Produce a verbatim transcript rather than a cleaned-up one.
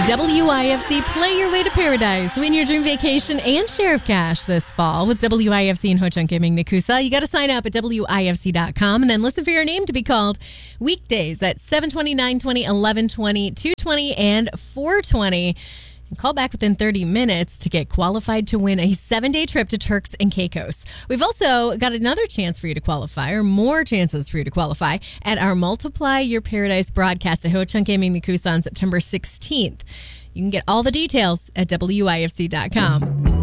W I F C, play your way to paradise. Win your dream vacation and share of cash this fall with W I F C and Ho Chunk Gaming Nakusa. You got to sign up at W I F C dot com and then listen for your name to be called weekdays at seven twenty, nine twenty, eleven twenty, two twenty, and four twenty. And call back within thirty minutes to get qualified to win a seven-day trip to Turks and Caicos. We've also got another chance for you to qualify, or more chances for you to qualify, at our Multiply Your Paradise broadcast at Ho Chunk Gaming Nakusa on September sixteenth. You can get all the details at W I F C dot com.